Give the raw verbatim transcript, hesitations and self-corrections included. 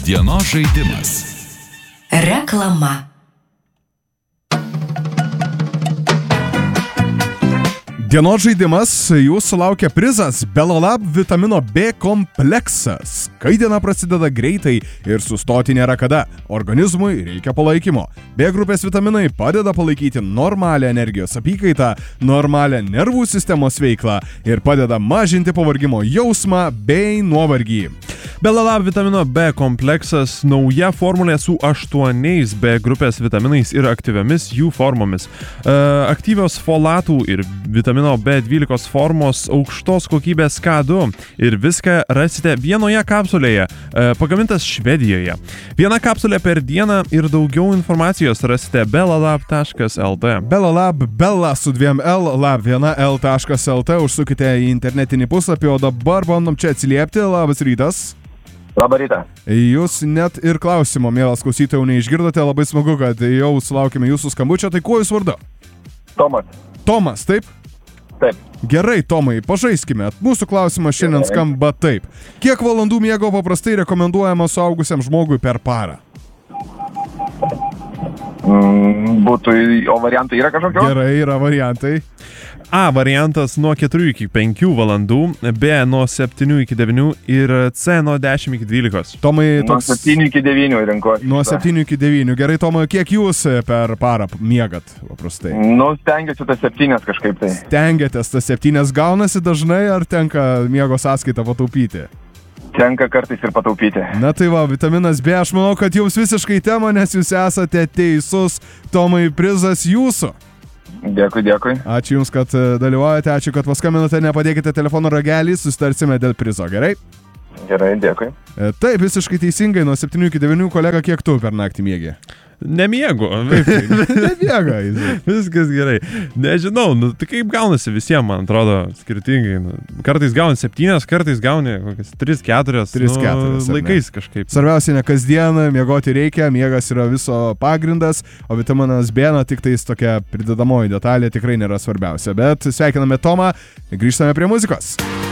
Dienos žaidimas. Reklama. Dienos žaidimas, jūsų laukia prizas Belalab vitamino B kompleksas. Kai diena prasideda greitai ir sustoti nėra kada, organizmui reikia palaikymo. B grupės vitaminai padeda palaikyti normalią energijos apykaitą, normalią nervų sistemos veiklą ir padeda mažinti pavargimo jausmą bei nuovargį. Belalab vitamino B kompleksas – nauja formulė su aštuoniais B grupės vitaminais ir aktyviamis jų formomis. E, aktyvios folatų ir vitamino B dvylikos formos aukštos kokybės K du ir viską rasite vienoje kapsulėje, e, pagamintas Švedijoje. Viena kapsulė per dieną ir daugiau informacijos rasite belalab taškas lt. Belalab, Bella su dviem L, lab viena L taškas lt, užsukite į internetinį puslapį, o dabar bandom čia atsiliepti. Labas rytas. Labą rytą. Jūs net ir klausimo, mielas klausytojų, neišgirdote, labai smagu, kad jau sulaukime jūsų skambučio. Tai kuo jūs vardu? Tomas. Tomas, taip? Taip. Gerai, Tomai, pažaiskime. Mūsų klausimas šiandien Gerai. skamba taip. Kiek valandų miego paprastai rekomenduojama suaugusiam žmogui per parą? Mm, būtų, o variantai yra kažkokio? Gerai, yra variantai. A variantas nuo keturių iki penkių valandų, B nuo septynių iki devynių ir C nuo dešimt iki dvylikos. Tomai, Nuo toks... septynių iki devynių renkuosi. Nuo septynių iki devynių. Gerai, Tomai, kiek jūs per parą miegat paprastai? Nu, stengiuosi tas septynės kažkaip tai. Stengiatės, tas septynės gaunasi dažnai, ar tenka miego sąskaitą pataupyti? Tenka kartais ir pataupyti. Na tai va, vitaminas B, aš manau, kad jums visiškai tema, nes jūs esate teisus. Tomai, prizas jūsų. Dėkui, dėkui. Ačiū Jums, kad dalyvaujate, ačiū, kad paskambinote, nepadėkite telefono ragelį, susitarsime dėl prizo, gerai? Gerai, dėkui. Taip, visiškai teisingai, nuo septynių iki devynių, kolega, kiek tu per naktį miegi? Nemiegu. Kaip tai? Nemiega. Viskas gerai. Nežinau, nu, tai kaip gaunasi visiems, man atrodo, skirtingai. Nu, kartais gauni septynias, kartais gauni kokias tris, keturias. Tris, keturias. Nu, laikais kažkaip. Svarbiausia, ne kasdieną, miegoti reikia, miegas yra viso pagrindas, o vitaminas B, na, tik tais tokia pridedamoji detalė tikrai nėra svarbiausia. Bet sveikiname Tomą, grįžtame prie muzikos.